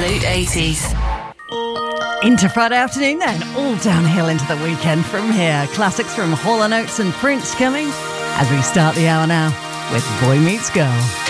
Absolute 80s. Into Friday afternoon then, all downhill into the weekend from here. Classics from Hall & Oates and Prince coming as we start the hour now with Boy Meets Girl.